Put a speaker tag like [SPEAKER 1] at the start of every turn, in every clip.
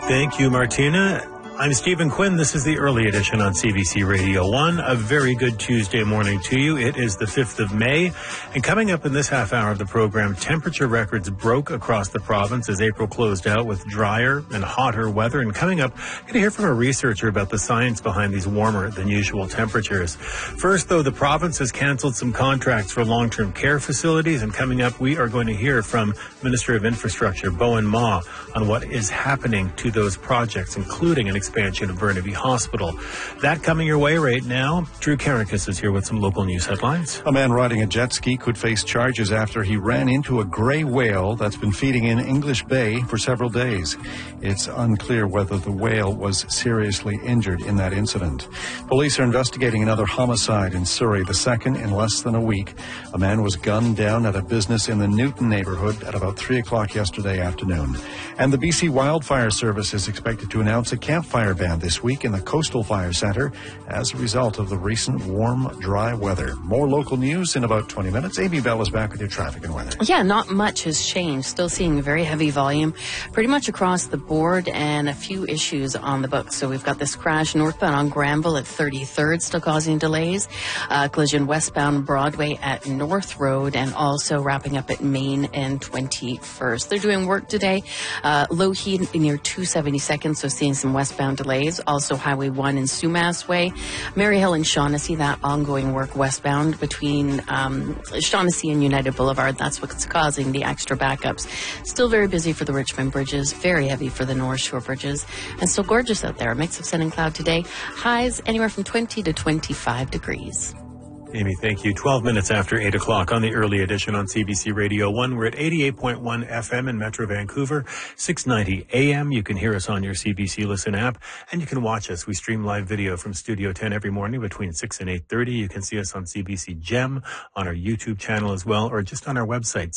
[SPEAKER 1] Thank you, Martina. I'm Stephen Quinn. This is the early edition on CBC Radio 1. A very good Tuesday morning to you. It is the 5th of May. And coming up in this half hour of the program, temperature records broke across the province as April closed out with drier and hotter weather. And coming up, you're going to hear from a researcher about the science behind these warmer than usual temperatures. First, though, the province has canceled some contracts for long-term care facilities. And coming up, we are going to hear from Minister of Infrastructure, Bowen Ma, on what is happening to those projects, including an expansion of Burnaby Hospital. That coming your way right now. Drew Karakas is here with some local news headlines.
[SPEAKER 2] A man riding a jet ski could face charges after he ran into a gray whale that's been feeding in English Bay for several days. It's unclear whether the whale was seriously injured in that incident. Police are investigating another homicide in Surrey, the second in less than a week. A man was gunned down at a business in the Newton neighborhood at about 3 o'clock yesterday afternoon. And the BC Wildfire Service is expected to announce a campfire ban this week in the Coastal Fire Centre as a result of the recent warm, dry weather. More local news in about 20 minutes. Amy Bell is back with your traffic and weather.
[SPEAKER 3] Yeah, not much has changed. Still seeing very heavy volume pretty much across the board and a few issues on the books. So we've got this crash northbound on Granville at 33rd still causing delays. Collision westbound Broadway at North Road and also wrapping up at Main and 21st. They're doing work today. Low heat near 272nd, so seeing some westbound delays. Also Highway 1 and Sumas Way. Maryhill and Shaughnessy, that ongoing work westbound between Shaughnessy and United Boulevard. That's what's causing the extra backups. Still very busy for the Richmond bridges. Very heavy for the North Shore bridges. And still gorgeous out there. A mix of sun and cloud today. Highs anywhere from 20 to 25 degrees.
[SPEAKER 1] Amy, thank you. 12 minutes after 8 o'clock on the early edition on CBC Radio 1. We're at 88.1 FM in Metro Vancouver, 690 AM. You can hear us on your CBC Listen app, and you can watch us. We stream live video from Studio 10 every morning between 6 and 8:30. You can see us on CBC Gem, on our YouTube channel as well, or just on our website,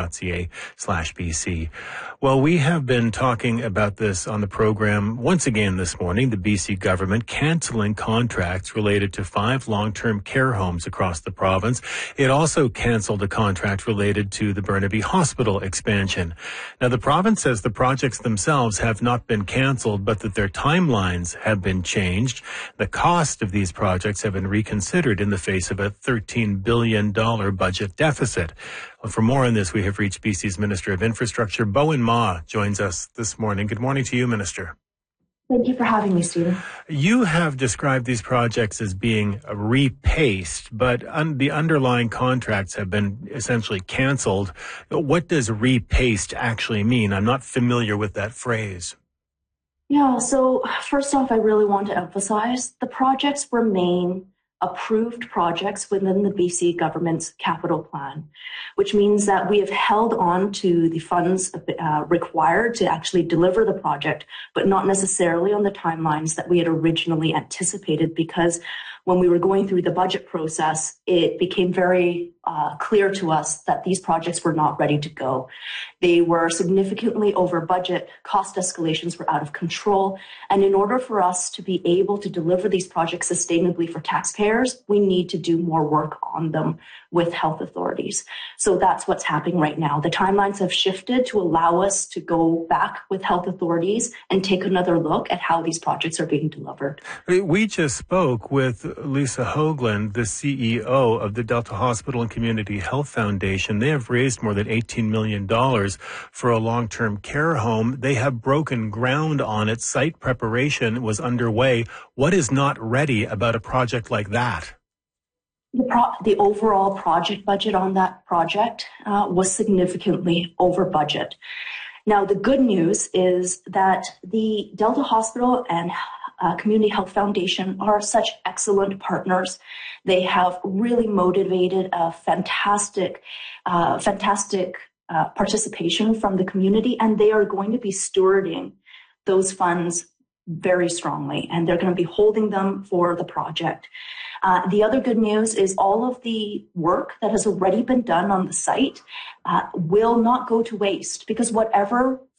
[SPEAKER 1] cbc.ca/BC. Well, we have been talking about this on the program once again this morning, the BC government canceling contracts related to 5 long-term care homes across the province. It also canceled a contract related to the Burnaby Hospital expansion. Now, the province says the projects themselves have not been canceled, but that their timelines have been changed. The cost of these projects have been reconsidered in the face of a $13 billion budget deficit. Well, for more on this, we have reached BC's Minister of Infrastructure. Bowen Ma joins us this morning. Good morning to you, Minister.
[SPEAKER 4] Thank you for having me, Stephen.
[SPEAKER 1] You have described these projects as being repaced, but the underlying contracts have been essentially canceled. What does repaced actually mean? I'm not familiar with that phrase.
[SPEAKER 4] Yeah, so first off, I really want to emphasize the projects remain approved projects within the BC government's capital plan, which means that we have held on to the funds required to actually deliver the project, but not necessarily on the timelines that we had originally anticipated, because when we were going through the budget process, it became very clear to us that these projects were not ready to go. They were significantly over budget, cost escalations were out of control, and in order for us to be able to deliver these projects sustainably for taxpayers, we need to do more work on them with health authorities. So that's what's happening right now. The timelines have shifted to allow us to go back with health authorities and take another look at how these projects are being delivered.
[SPEAKER 1] We just spoke with Lisa Hoagland, the CEO of the Delta Hospital and Community Health Foundation. They have raised more than $18 million for a long-term care home. They have broken ground on it. Site preparation was underway. What is not ready about a project like that?
[SPEAKER 4] The overall project budget on that project was significantly over budget. Now, the good news is that the Delta Hospital and Community Health Foundation are such excellent partners. They have really motivated a fantastic participation from the community, and they are going to be stewarding those funds very strongly, and they're going to be holding them for the project. The other good news is all of the work that has already been done on the site will not go to waste, because whatever